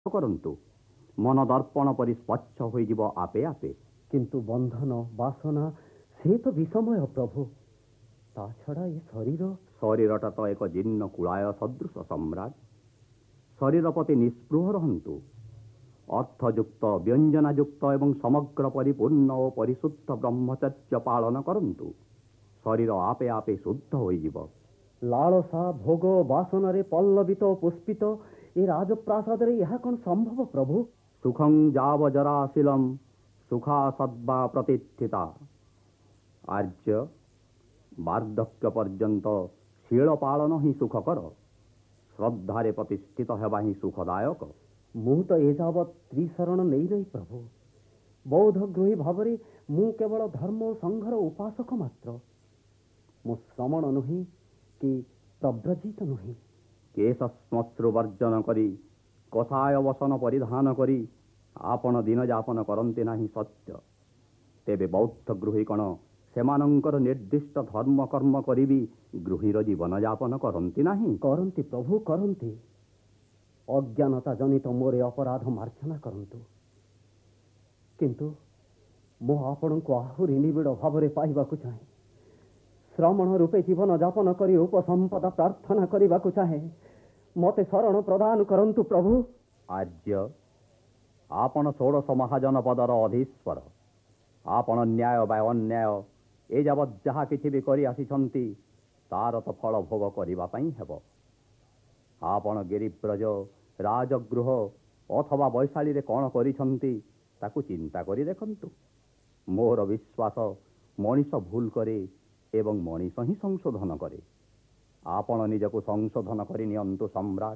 କରନ୍ତୁ, ମନ ଦର୍ପଣ ପରି ସ୍ୱଚ୍ଛ ହୋଇଯିବ ଆପେ ଆପେ। କିନ୍ତୁ ବନ୍ଧନ ବାସନା ସେ ତ ବିଷମୟ ପ୍ରଭୁ। ତା ଛଡ଼ା ଏ ଶରୀରଟା ତ ଏକ ଜୀର୍ଣ୍ଣ କୁଳାୟ ସଦୃଶ ସମ୍ରାଟ। ଶରୀର ପ୍ରତି ନିସ୍ପୃହ ରହନ୍ତୁ। ଅର୍ଥଯୁକ୍ତ ବ୍ୟଞ୍ଜନାଯୁକ୍ତ ଏବଂ ସମଗ୍ର ପରିପୂର୍ଣ୍ଣ ଓ ପରିଶୁଦ୍ଧ ବ୍ରହ୍ମଚର୍ଯ୍ୟ ପାଳନ କରନ୍ତୁ। ଶରୀର ଆପେ ଆପେ ଶୁଦ୍ଧ ହୋଇଯିବ। ଲାଳସା ଭୋଗ ବାସନାରେ ପଲ୍ଲବିତ ଓ ପୁଷ୍ପିତ ଏ ରାଜପ୍ରାସାଦରେ ଏହା କ'ଣ ସମ୍ଭବ ପ୍ରଭୁ? ସୁଖଂ ଯାବଜରାଶୀଲଂ ସୁଖା ସଦ୍ବା ପ୍ରତିଷ୍ଠିତା। ଆର୍ଯ୍ୟ, ବାର୍ଦ୍ଧକ୍ୟ ପର୍ଯ୍ୟନ୍ତ ଶୀଳ ପାଳନ ହିଁ ସୁଖକର। ଶ୍ରଦ୍ଧାରେ ପ୍ରତିଷ୍ଠିତ ହେବା ହିଁ ସୁଖଦାୟକ। ମୁଁ ତ ଏଯାବତ୍ ତ୍ରିଶରଣ ନେଇନାହିଁ ପ୍ରଭୁ। ବୌଦ୍ଧ ଗୃହୀ ଭାବରେ ମୁଁ କେବଳ ଧର୍ମ ଓ ସଂଘର ଉପାସକ ମାତ୍ର। ମୁଁ ଶ୍ରମଣ ନୁହେଁ କି ପ୍ରବ୍ରଜିତ ନୁହେଁ। କେଶ ଶ୍ମଶ୍ରୁ ବର୍ଜନ କରି କଷାୟ ବସନ ପରିଧାନ କରି ଆପଣ ଦିନଯାପନ କରନ୍ତି ନାହିଁ ସତ୍ୟ। ତେବେ ବୌଦ୍ଧ ଗୃହୀ କ'ଣ ସେମାନଙ୍କର ନିର୍ଦ୍ଦିଷ୍ଟ ଧର୍ମ କର୍ମ କରିବି ଗୃହୀର ଜୀବନଯାପନ କରନ୍ତି ନାହିଁ? କରନ୍ତି ପ୍ରଭୁ, କରନ୍ତି। ଅଜ୍ଞାନତା ଜନିତ ମୋର ଅପରାଧ ମାର୍ଜନା କରନ୍ତୁ। କିନ୍ତୁ ମୁଁ ଆପଣଙ୍କୁ ଆହୁରି ନିବିଡ଼ ଭାବରେ ପାଇବାକୁ ଚାହେଁ। ଶ୍ରମଣ ରୂପେ ଜୀବନ ଯାପନ କରି ଉପସମ୍ପଦା ପ୍ରାର୍ଥନା କରିବାକୁ ଚାହେଁ। ମୋତେ ଶରଣ ପ୍ରଦାନ କରନ୍ତୁ ପ୍ରଭୁ। ଆର୍ଯ୍ୟ, ଆପଣ ଷୋଡ଼ଶ ମହାଜନ ପଦର ଅଧୀଶ୍ୱର। ଆପଣ ନ୍ୟାୟ ବା ଅନ୍ୟାୟ ଏ ଯାବତ୍ ଯାହା କିଛି ବି କରି ଆସିଛନ୍ତି ତାର ତ ଫଳ ଭୋଗ କରିବା ପାଇଁ ହେବ। ଆପଣ ଗିରିବ୍ରଜ, ରାଜଗୃହ ଅଥବା ବୈଶାଳୀରେ କ'ଣ କରିଛନ୍ତି ତାକୁ ଚିନ୍ତା କରି ଦେଖନ୍ତୁ। ମୋର ବିଶ୍ୱାସ ମଣିଷ ଭୁଲ କରେ ଏବଂ ମଣିଷ ହିଁ ସଂଶୋଧନ କରେ। ଆପଣ ନିଜକୁ ସଂଶୋଧନ କରି ନିଅନ୍ତୁ ସମ୍ରାଟ।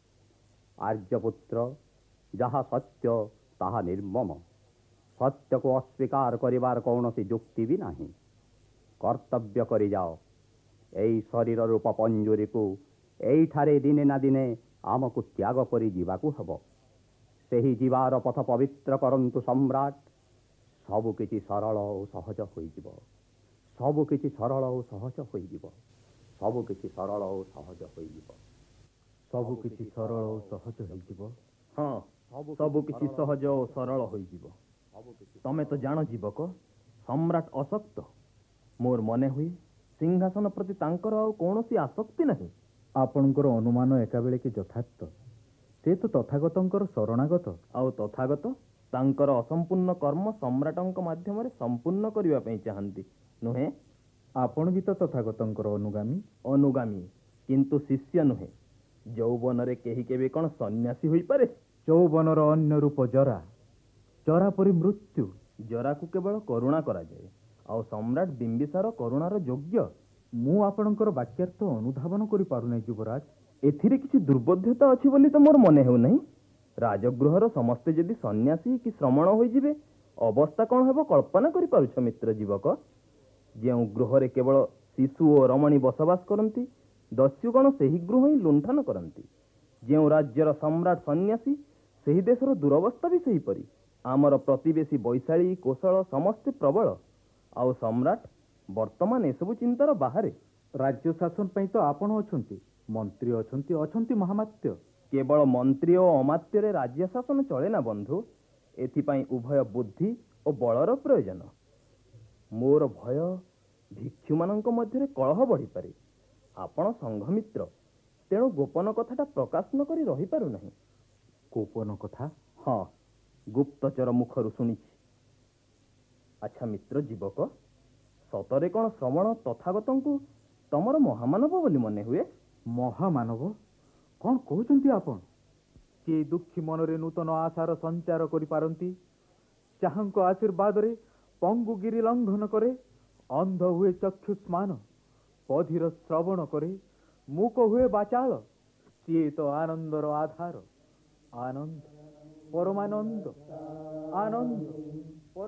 ଆର୍ଯ୍ୟପୁତ୍ର, ଯାହା ସତ୍ୟ ତାହା ନିର୍ମମ। ସତ୍ୟକୁ ଅସ୍ୱୀକାର କରିବାର କୌଣସି ଯୁକ୍ତି ବି ନାହିଁ। କର୍ତ୍ତବ୍ୟ କରିଯାଅ। ଏଇ ଶରୀର ରୂପ ପଞ୍ଜୁରୀକୁ ଏଇଠାରେ ଦିନେ ନା ଦିନେ ଆମକୁ ତ୍ୟାଗ କରି ଯିବାକୁ ହେବ। ସେହି ଯିବାର ପଥ ପବିତ୍ର କରନ୍ତୁ ସମ୍ରାଟ। ସବୁକିଛି ସରଳ ଓ ସହଜ ହୋଇଯିବ। ସବୁକିଛି ସରଳ ଓ ସହଜ ହୋଇଯିବ। ସବୁକିଛି ସରଳ ଓ ସହଜ ହୋଇଯିବ। ସବୁକିଛି ସରଳ ଓ ସହଜ ହୋଇଯିବ। ହଁ, ସବୁକିଛି ସହଜ ଓ ସରଳ ହୋଇଯିବ। ତମେ ତ ଜାଣ ଯୁବକ, ସମ୍ରାଟ ଅଶକ୍ତ। ମୋର ମନେ ହୁଏ ସିଂହାସନ ପ୍ରତି ତାଙ୍କର ଆଉ କୌଣସି ଆସକ୍ତି ନାହିଁ। ଆପଣଙ୍କର ଅନୁମାନ ଏକାବେଳେକେ ଯଥାର୍ଥ। ସେ ତ ତଥାଗତଙ୍କର ଶରଣାଗତ। ଆଉ ତଥାଗତ ତାଙ୍କର ଅସମ୍ପୂର୍ଣ୍ଣ କର୍ମ ସମ୍ରାଟଙ୍କ ମାଧ୍ୟମରେ ସମ୍ପୂର୍ଣ୍ଣ କରିବା ପାଇଁ ଚାହାନ୍ତି, ନୁହେଁ? ଆପଣ ବି ତ ତଥାଗତଙ୍କର ଅନୁଗାମୀ। ଅନୁଗାମୀ, କିନ୍ତୁ ଶିଷ୍ୟ ନୁହେଁ। ଯୌବନରେ କେହି କେବେ କ'ଣ ସନ୍ନ୍ୟାସୀ ହୋଇପାରେ? ଯୌବନର ଅନ୍ୟ ରୂପ ଜରା, ଜରା ପରି ମୃତ୍ୟୁ। ଜରାକୁ କେବଳ କରୁଣା କରାଯାଏ, ଆଉ ସମ୍ରାଟ ବିମ୍ବିସାର କରୁଣାର ଯୋଗ୍ୟ। ମୁଁ ଆପଣଙ୍କର ବାକ୍ୟାର୍ଥ ଅନୁଧାବନ କରିପାରୁନାହିଁ ଯୁବରାଜ। ଏଥିରେ କିଛି ଦୁର୍ବୋଧ୍ୟତା ଅଛି ବୋଲି ତ ମୋର ମନେ ହେଉନାହିଁ। ରାଜଗୃହର ସମସ୍ତେ ଯଦି ସନ୍ନ୍ୟାସୀ କି ଶ୍ରମଣ ହୋଇଯିବେ ଅବସ୍ଥା କ'ଣ ହେବ କଳ୍ପନା କରିପାରୁଛ ମିତ୍ର ଯୁବକ? ଯେଉଁ ଗୃହରେ କେବଳ ଶିଶୁ ଓ ରମଣୀ ବସବାସ କରନ୍ତି, ଦସ୍ୟୁଗଣ ସେହି ଗୃହ ହିଁ ଲୁଣ୍ଠନ କରନ୍ତି। ଯେଉଁ ରାଜ୍ୟର ସମ୍ରାଟ ସନ୍ନ୍ୟାସୀ, ସେହି ଦେଶର ଦୁରବସ୍ଥା ବି ସେହିପରି। ଆମର ପ୍ରତିବେଶୀ ବୈଶାଳୀ, କୋଶଳ ସମସ୍ତେ ପ୍ରବଳ, ଆଉ ସମ୍ରାଟ ବର୍ତ୍ତମାନ ଏସବୁ ଚିନ୍ତାର ବାହାରେ। ରାଜ୍ୟ ଶାସନ ପାଇଁ ତ ଆପଣ ଅଛନ୍ତି, ମନ୍ତ୍ରୀ ଅଛନ୍ତି, ଅଛନ୍ତି ମହାମାତ୍ୟ। କେବଳ ମନ୍ତ୍ରୀ ଓ ଅମାତ୍ୟରେ ରାଜ୍ୟ ଶାସନ ଚଳେ ନା ବନ୍ଧୁ। ଏଥିପାଇଁ ଉଭୟ ବୁଦ୍ଧି ଓ ବଳର ପ୍ରୟୋଜନ। ମୋର ଭୟ ଭିକ୍ଷୁମାନଙ୍କ ମଧ୍ୟରେ କଳହ ବଢ଼ିପାରେ। ଆପଣ ସଂଘମିତ୍ର, ତେଣୁ ଗୋପନ କଥାଟା ପ୍ରକାଶ ନ କରି ରହିପାରୁନାହିଁ। ଗୋପନ କଥା? ହଁ, ଗୁପ୍ତଚର ମୁଖରୁ ଶୁଣିଛି। ଆଚ୍ଛା ମିତ୍ର ଯୁବକ, ସତରେ କ'ଣ ଶ୍ରମଣ ତଥାଗତଙ୍କୁ ତମର ମହାମାନବ ବୋଲି ମନେ ହୁଏ? ମହାମାନବ? କ'ଣ କହୁଛନ୍ତି ଆପଣ? କିଏ ଦୁଃଖୀ ମନରେ ନୂତନ ଆଶାର ସଞ୍ଚାର କରିପାରନ୍ତି, ଯାହାଙ୍କ ଆଶୀର୍ବାଦରେ ପଙ୍ଗୁଗିରି ଲଙ୍ଘନ କରେ, ଅନ୍ଧ ହୁଏ ଚକ୍ଷୁଷ୍ମାନ, ବଧିର ଶ୍ରବଣ କରେ, ମୂକ ହୁଏ ବାଚାଳ। ସିଏ ତ ଆନନ୍ଦର ଆଧାର। ଆନନ୍ଦ, ପରମାନନ୍ଦ, ଆନନ୍ଦ।